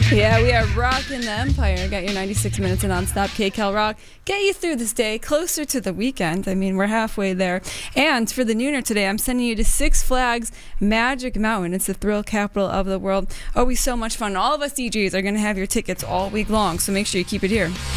Yeah, we are rocking the Empire. Got your 96 minutes of nonstop KCal Rock. Get you through this day, closer to the weekend. I mean, we're halfway there. And for the nooner today, I'm sending you to Six Flags Magic Mountain. It's the thrill capital of the world. Always so much fun. All of us DJs are going to have your tickets all week long, so make sure you keep it here.